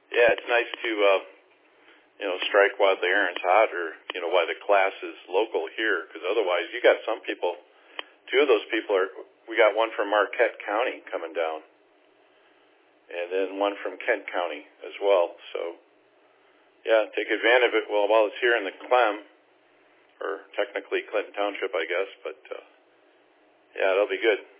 Yeah, it's nice to strike while the iron's hot, or while the class is local here, because otherwise you got some people. Two of those people we got one from Marquette County coming down, and then one from Kent County as well. So, yeah, take advantage of it while it's here in the Clem, or technically Clinton Township, I guess. But yeah, it'll be good.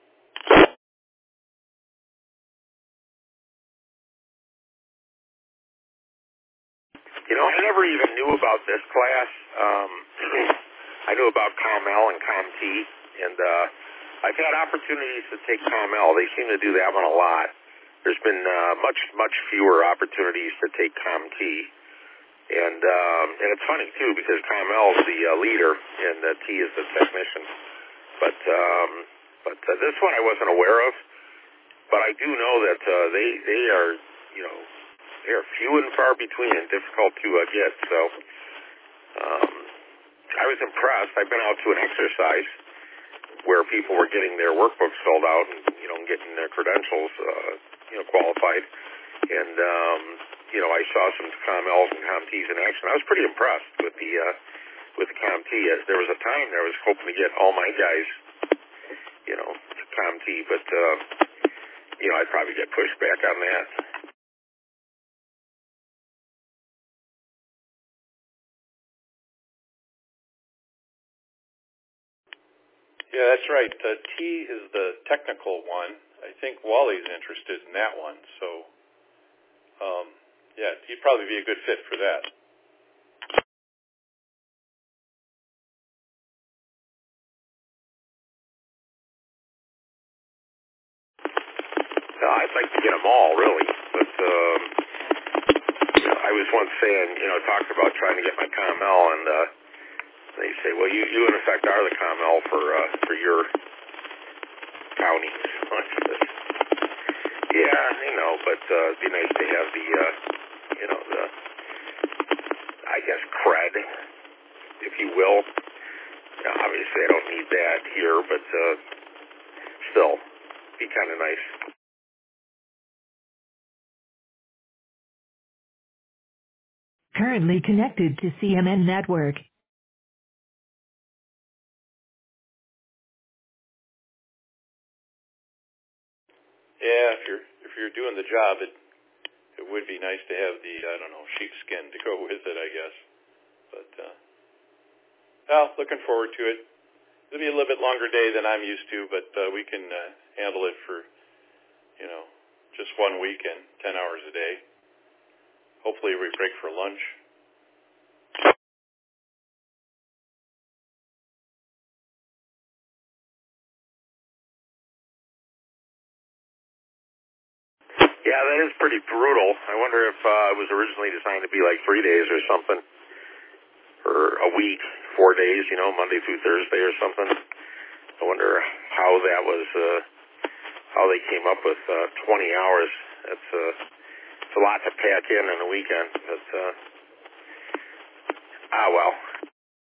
I never even knew about this class. I knew about ComL and ComT, and I've had opportunities to take ComL. They seem to do that one a lot. There's been much fewer opportunities to take ComT, and it's funny too because ComL is the leader and T is the technician. But this one I wasn't aware of. But I do know that they are they are few and far between and difficult to get. So I was impressed. I've been out to an exercise where people were getting their workbooks filled out and getting their credentials qualified, and I saw some ComLs and ComTs in action. I was pretty impressed with the ComT. There was a time there I was hoping to get all my guys to ComT, but I'd probably get pushback on that. Yeah, that's right. T is the technical one. I think Wally's interested in that one. So, yeah, he'd probably be a good fit for that. I'd like to get them all, really. But I was once saying, talked about trying to get my ComL, and they say, well, you in effect are the ComL for your county. Yeah, but it'd be nice to have the I guess cred, if you will. Obviously, I don't need that here, but still, be kind of nice. Currently connected to CMN Network. Yeah, if you're doing the job, it would be nice to have the sheepskin to go with it, I guess. But looking forward to it. It'll be a little bit longer day than I'm used to, but we can handle it for just 1 weekend, 10 hours a day. Hopefully we break for lunch. Yeah, that is pretty brutal. I wonder if it was originally designed to be like 3 days or something, or a week, 4 days, Monday through Thursday or something. I wonder how that was, how they came up with 20 hours. It's a lot to pack in a weekend. But, well.